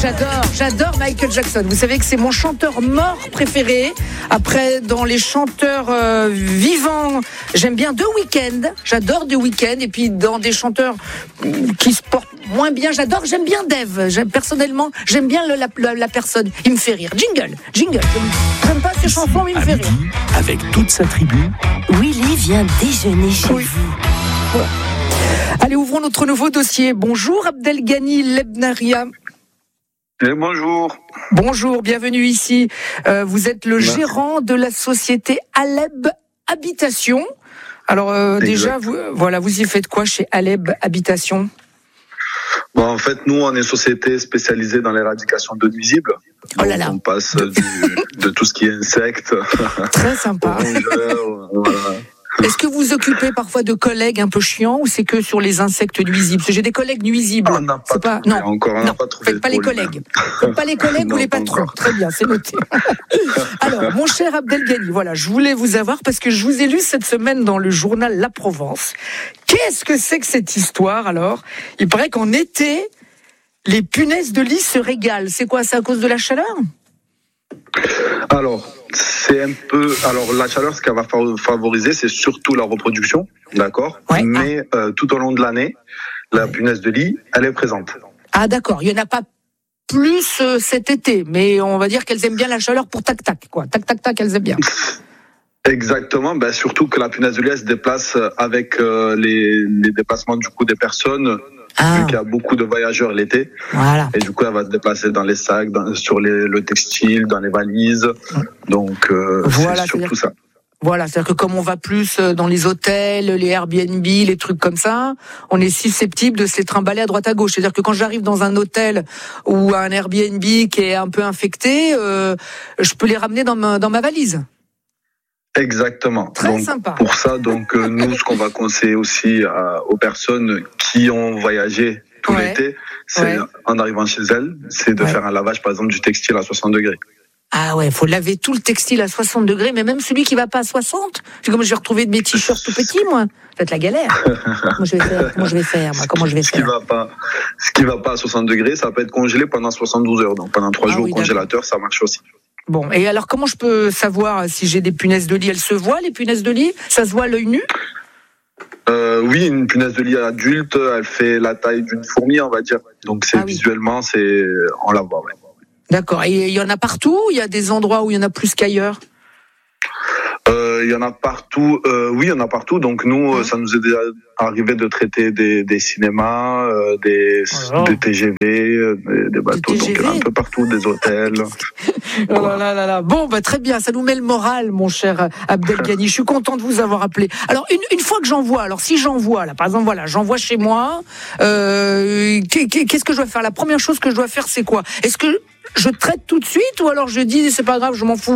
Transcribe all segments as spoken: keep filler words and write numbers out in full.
j'adore, j'adore Michael Jackson. Vous savez que c'est mon chanteur mort préféré. Après, dans les chanteurs euh, vivants, j'aime bien The Weeknd. J'adore The Weeknd. Et puis, dans des chanteurs qui se portent moins bien, j'adore, j'aime bien Dave. J'aime, personnellement, j'aime bien le, la, la, la personne. Il me fait rire. Jingle, jingle. J'aime, j'aime pas ses chansons, mais il me fait rire. Avec toute sa tribu, Willy vient déjeuner chez Oui. vous. Ouais. Allez, ouvrons notre nouveau dossier. Bonjour Abdelghani Lebnaria. Et bonjour. Bonjour, bienvenue ici. Euh, vous êtes le Merci. gérant de la société Aleb Habitation. Alors euh, déjà, vous, voilà, vous y faites quoi chez Aleb Habitation ? Bon, en fait, nous, on est une société spécialisée dans l'éradication de nuisibles. Oh là là. Donc, on passe du, de tout ce qui est insectes. Très sympa. rongeurs, voilà. Est-ce que vous vous occupez parfois de collègues un peu chiants ou c'est que sur les insectes nuisibles ? Parce que j'ai des collègues nuisibles. On n'a pas, C'est pas... trouvé Non, encore, on non. n'a pas trouvé. Faites pas les pour lui-même. collègues. Faites pas les collègues Non, ou les pas patrons. encore. Très bien, c'est noté. Alors, mon cher Abdelghani, voilà, je voulais vous avoir parce que je vous ai lu cette semaine dans le journal La Provence. Qu'est-ce que c'est que cette histoire alors ? Il paraît qu'en été, les punaises de lit se régalent. C'est quoi ? C'est à cause de la chaleur ? Alors, c'est un peu. Alors, la chaleur, ce qu'elle va favoriser, c'est surtout la reproduction, d'accord ? Ouais. Mais euh, tout au long de l'année, la punaise de lit, elle est présente. Ah d'accord, il n'y en a pas plus euh, cet été, mais on va dire qu'elles aiment bien la chaleur pour tac-tac, quoi. Tac-tac-tac, elles aiment bien. Exactement, ben surtout que la punaise de lit elle se déplace avec euh, les, les déplacements du coup des personnes, Ah. vu qu'il y a beaucoup de voyageurs l'été, Voilà. et du coup elle va se déplacer dans les sacs, dans, sur les, le textile, dans les valises, donc euh, Voilà, c'est surtout ça. Voilà, c'est-à-dire que comme on va plus dans les hôtels, les Airbnb, les trucs comme ça, on est susceptible de se les trimballer à droite à gauche. C'est-à-dire que quand j'arrive dans un hôtel ou un Airbnb qui est un peu infecté, euh, je peux les ramener dans ma, dans ma valise. Exactement. Très donc, sympa. Pour ça, donc euh, nous, ce qu'on va conseiller aussi à, aux personnes qui ont voyagé tout Ouais. l'été, c'est Ouais. en arrivant chez elles, c'est de Ouais. faire un lavage, par exemple, du textile à soixante degrés. Ah ouais, faut laver tout le textile à soixante degrés, mais même celui qui va pas à soixante. C'est comme je vais retrouver de mes t-shirts tout petits, moi. Ça va être la galère. Comment je vais faire Comment je vais faire moi Comment je vais Ce qui faire va pas, ce qui va pas à soixante degrés, ça peut être congelé pendant soixante-douze heures. Donc pendant trois Ah jours oui, au congélateur, ça marche aussi. Bon, et alors comment je peux savoir si j'ai des punaises de lit ? Elles se voient, les punaises de lit ? Ça se voit à l'œil nu ? Euh, oui, une punaise de lit adulte, elle fait la taille d'une fourmi, on va dire. Donc c'est Ah oui. visuellement, c'est, on la voit. Ouais. D'accord. Et il y en a partout ? Il y a des endroits où il y en a plus qu'ailleurs ? Euh, il y en a partout. Euh, oui, il y en a partout. Donc nous, euh, ça nous est déjà arrivé de traiter des, des cinémas, euh, des, Alors. des T G V, euh, des, des bateaux, Des donc T G V? un peu partout, des hôtels. Oh là là là là. Bon, bah très bien, ça nous met le moral, mon cher Abdelghani. Je suis content de vous avoir appelé. Alors, une, une fois que j'envoie, alors si j'envoie, là, par exemple, voilà, j'envoie chez moi, euh, qu'est-ce que je dois faire ? La première chose que je dois faire, c'est quoi ? Est-ce que je traite tout de suite ou alors je dis, c'est pas grave, je m'en fous ?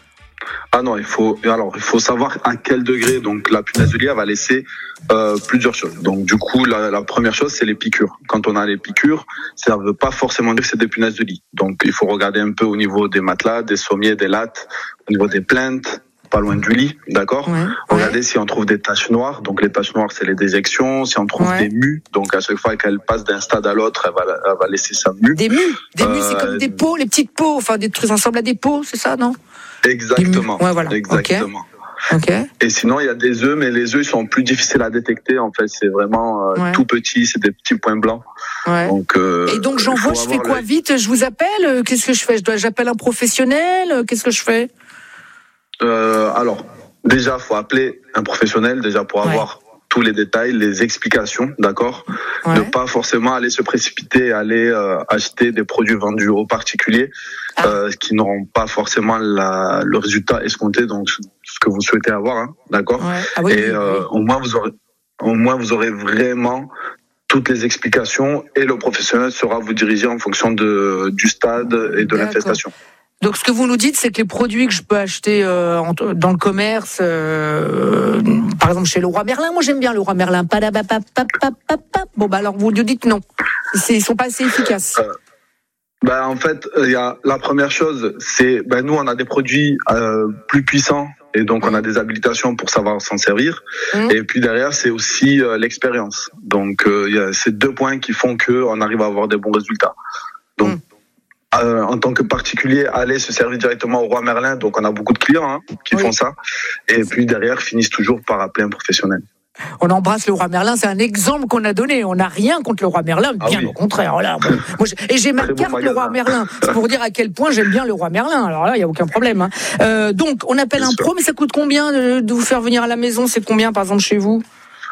Ah non, il faut alors il faut savoir à quel degré. Donc la punaise de lit elle va laisser euh, plusieurs choses. Donc du coup la, la première chose c'est les piqûres. Quand on a les piqûres, ça ne veut pas forcément dire que c'est des punaises de lit. Donc il faut regarder un peu au niveau des matelas, des sommiers, des lattes, au niveau des plinthes, pas loin du lit, d'accord. Ouais, Regardez ouais. si on trouve des taches noires. Donc les taches noires c'est les déjections. Si on trouve Ouais. des mues, donc à chaque fois qu'elle passe d'un stade à l'autre, elle va elle va laisser sa mue. Des mues, des mues, c'est Euh, comme des pots, les petites pots, enfin des trucs ressemblent à des pots, c'est ça, non ? Exactement. Ouais, voilà. Exactement. Ok. Et sinon, il y a des œufs, mais les œufs ils sont plus difficiles à détecter. En fait, c'est vraiment euh, Ouais. tout petit, c'est des petits points blancs. Ouais. Donc, euh, Et donc il j'envoie, faut je fais avoir quoi l'œil. vite ? Je vous appelle ? Qu'est-ce que je fais ? Je dois, j'appelle un professionnel ? Qu'est-ce que je fais ? euh, Alors, déjà, faut appeler un professionnel déjà pour Ouais. avoir tous les détails, les explications, d'accord. Ouais. Ne pas forcément aller se précipiter, aller euh, acheter des produits vendus aux particuliers Ah. euh, qui n'auront pas forcément la, le résultat escompté, donc ce que vous souhaitez avoir, hein, d'accord. Ouais. Ah oui, Et oui, euh, oui. au moins vous aurez, au moins vous aurez vraiment toutes les explications et le professionnel saura vous diriger en fonction de du stade et de D'accord. l'infestation. Donc ce que vous nous dites, c'est que les produits que je peux acheter euh, en- dans le commerce, euh, par exemple chez Leroy Merlin, moi j'aime bien Leroy Merlin. Padabapapapapapap. Bon bah alors vous nous dites non, C'est- ils sont pas assez efficaces. Euh, Ben en fait, il y a la première chose, c'est ben nous on a des produits euh, plus puissants et donc on a des habilitations pour savoir s'en servir. Mmh. Et puis derrière, c'est aussi euh, l'expérience. Donc euh, il y a ces deux points qui font que on arrive à avoir des bons résultats. Donc Mmh. euh, en tant que particulier, aller se servir directement au Roi Merlin. Donc, on a beaucoup de clients hein, qui oui. font ça. Et puis derrière, finissent toujours par appeler un professionnel. On embrasse le Roi Merlin, c'est un exemple qu'on a donné. On n'a rien contre le Roi Merlin, bien ah oui. au contraire. Voilà. Moi, et j'ai ma carte bon le Roi Merlin. C'est pour dire à quel point j'aime bien le Roi Merlin. Alors là, il n'y a aucun problème. Hein. Euh, donc, on appelle bien un sûr. Pro, mais ça coûte combien de, de vous faire venir à la maison? C'est combien, par exemple, chez vous?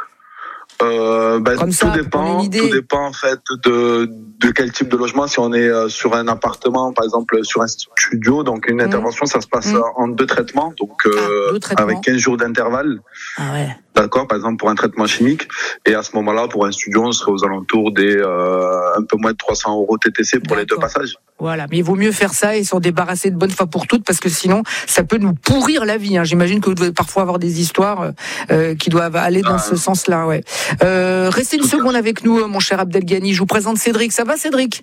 Euh, ben, tout ça, dépend, tout dépend en fait de, de quel type de logement. Si on est euh, sur un appartement, par exemple sur un studio, donc une mmh. intervention, ça se passe mmh. en deux traitements, donc euh, ah, deux traitements. Avec quinze jours d'intervalle. Ah ouais. D'accord, par exemple pour un traitement chimique. Et à ce moment-là, pour un studio, on serait aux alentours des euh, un peu moins de trois cents euros T T C pour D'accord. les deux passages. Voilà, mais il vaut mieux faire ça et s'en débarrasser de bonne fois pour toutes, parce que sinon, ça peut nous pourrir la vie. Hein. J'imagine que vous devez parfois avoir des histoires euh, qui doivent aller dans ah, ce sens-là. Ouais. Euh, restez une seconde avec nous, mon cher Abdelghani. Je vous présente Cédric. Ça va, Cédric?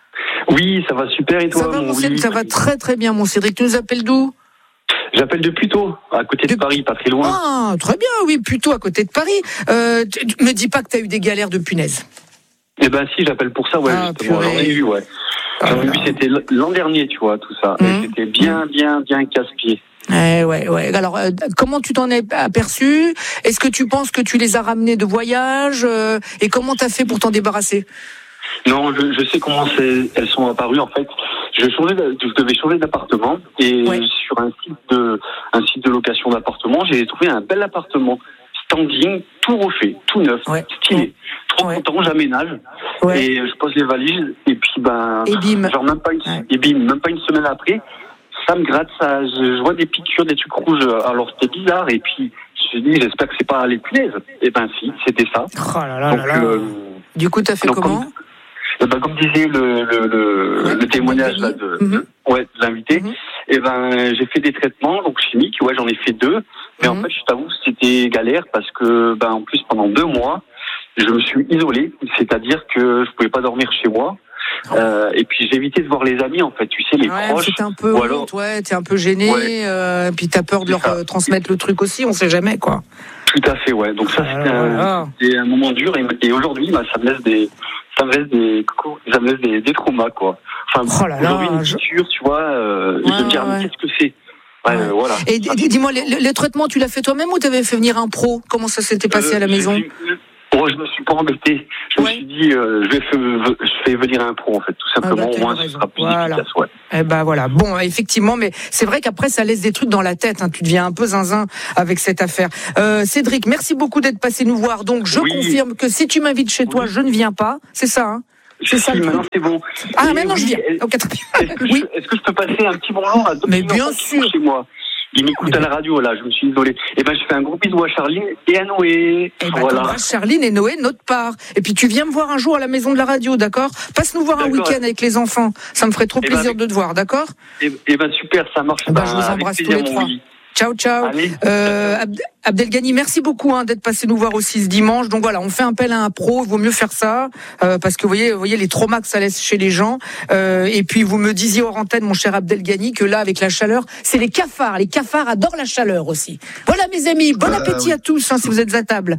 Oui, ça va super. Et toi? Ça va, mon Cédric, ça va très très bien, mon Cédric. Tu nous appelles d'où? J'appelle de Puteaux, à côté de, de Paris, pas très loin. Ah, très bien, oui, Puteaux, à côté de Paris. Euh, tu, tu me dis pas que tu as eu des galères de punaises. Eh ben si, j'appelle pour ça, ouais, ah, justement. J'en ai eu, ouais. J'en ai eu, c'était l'an dernier, tu vois, tout ça. Mmh. Et c'était bien, bien, bien casse-pied. Eh ouais, ouais. Alors, euh, comment tu t'en es aperçu? Est-ce que tu penses que tu les as ramenés de voyage? euh, Et comment t'as fait pour t'en débarrasser? Non, je, je sais comment c'est, elles sont apparues, en fait. Je, changeais, je devais changer d'appartement et ouais. sur un site de un site de location d'appartement, j'ai trouvé un bel appartement standing, tout refait, tout neuf, ouais. stylé. Trop ouais. content, j'aménage ouais. et je pose les valises et puis ben et bim. genre même pas une ouais. et bim, même pas une semaine après, ça me gratte, ça, je, je vois des piqûres, des trucs rouges. Alors c'était bizarre et puis je me suis dit j'espère que c'est pas les punaises. Et ben si, c'était ça. Oh là là donc, là là. Euh, du coup t'as fait donc, comment? Comme, ben, comme disait le le le, ouais, le témoignage là, de, mm-hmm. de ouais de l'invité, mm-hmm. et ben j'ai fait des traitements donc chimiques, ouais j'en ai fait deux, mais mm-hmm. en fait je t'avoue c'était galère parce que ben en plus pendant deux mois je me suis isolé, c'est-à-dire que je pouvais pas dormir chez moi. Oh. Euh, et puis j'ai évité de voir les amis en fait, tu sais les ouais, proches. C'était un peu honte, alors... ouais, t'es un peu gêné, ouais. euh, puis t'as peur de leur euh, transmettre le truc aussi, on sait jamais quoi. Tout à fait, ouais. Donc ça c'était, ah, un, c'était un moment dur et, et aujourd'hui bah, ça me laisse des ça me laisse des ça me laisse des, des traumas quoi. Enfin oh là aujourd'hui là, une piqûre, je... tu vois, euh, ouais, je me dis ah, ouais. qu'est-ce que c'est. Ouais, ouais. Euh, voilà. Et d- dis-moi, les, les traitements, tu l'as fait toi-même ou t'avais fait venir un pro? Comment ça s'était passé euh, à la maison? Oh, je me suis pas embêté. Je ouais. me suis dit, euh, je, vais faire, je fais venir un pro, en fait, tout simplement. Ah bah, au moins, ce sera plus voilà. efficace, ouais. Eh ben voilà. Bon, effectivement, mais c'est vrai qu'après, ça laisse des trucs dans la tête. Hein. Tu deviens un peu zinzin avec cette affaire. Euh, Cédric, merci beaucoup d'être passé nous voir. Donc, je oui. confirme que si tu m'invites chez toi, oui. je ne viens pas. C'est ça, hein? C'est ça. Si, maintenant, c'est bon. Ah, Et maintenant, oui, je viens. Est-ce, okay, est-ce, que oui. je, est-ce que je peux passer un petit bonjour à Mais bien sûr. Chez moi. Il m'écoute à la radio, là, je me suis isolé. Et ben, je fais un gros bisou à Charline et à Noé. Et ben, voilà. Charline et Noé, notre part. Et puis, tu viens me voir un jour à la maison de la radio, d'accord? Passe nous voir d'accord. un week-end avec les enfants. Ça me ferait trop et plaisir ben, de te voir, d'accord? Et, et ben, super, ça marche. Ben, ben, je vous embrasse tous les trois. Ciao, ciao. Allez, euh, Abd- Abdelghani, merci beaucoup hein, d'être passé nous voir aussi ce dimanche. Donc voilà, on fait appel à un pro. Il vaut mieux faire ça euh, parce que vous voyez, vous voyez les traumas que ça laisse chez les gens. Euh, et puis vous me disiez hors antenne, mon cher Abdelghani, que là, avec la chaleur, c'est les cafards. Les cafards adorent la chaleur aussi. Voilà, mes amis, bon euh, appétit oui. à tous hein, si vous êtes à table.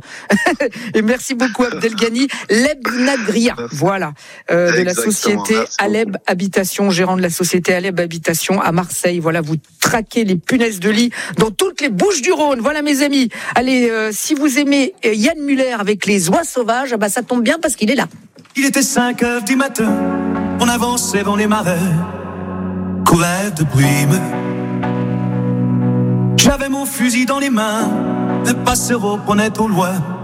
Et merci beaucoup, Abdelghani. Leb Nadria, voilà, euh, de la société Aleb Habitation, gérant de la société Aleb Habitation à Marseille. Voilà, vous traquez les punaises de lit dans toutes les Bouches-du-Rhône. Voilà, mes amis. Allez, euh, si vous aimez euh, Yann Muller avec les oies sauvages, bah, ça tombe bien parce qu'il est là. Il était cinq heures du matin, on avançait dans les marais, courait de brume. J'avais mon fusil dans les mains, des passereaux prenaient au loin